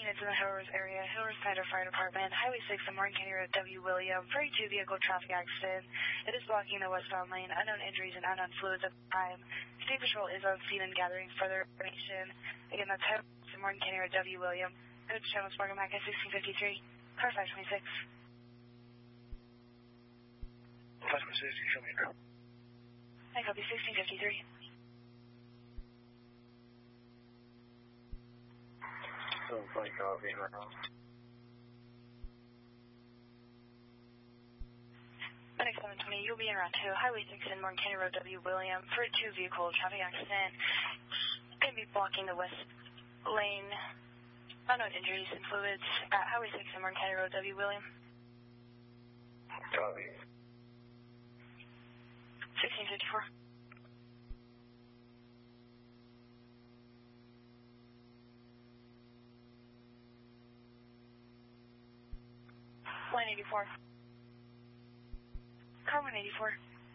units in the Hillhurst area, Hillhurst Center Fire Department, Highway 6 and Morgan County Road W. William, 42 vehicle traffic accident. It is blocking the westbound lane, unknown injuries and unknown fluids at the time. State Patrol is on scene and gathering further information. Again, that's Highway 6 and Morgan County Road W. William. Coach Channel Morgan Mac at 1653, car 526. 526, can you show me your ground? I copy 1653. So, funny copy, right now. Next 720, you'll be in route 2, Highway 6 and Morgan County Road W. William for a 2-vehicle traffic accident. Going to be blocking the west lane. Unknown injuries and fluids at Highway 6 and Morgan County Road W. William. Copy. 1654. Line 84. Car 184.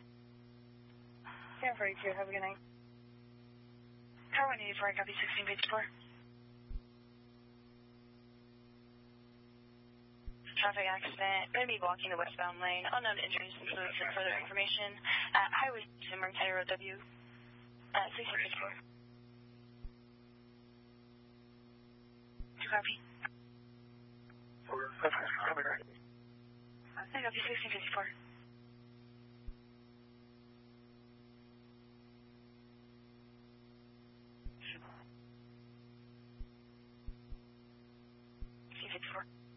San 42, have a good night. Car 184, I copy 1654. Traffic accident, going to be blocking the westbound lane, unknown injuries and fluids and further information at Highway 6 and Morgan County Road W at 1654. Do you copy? Copy, right. I copy 1654.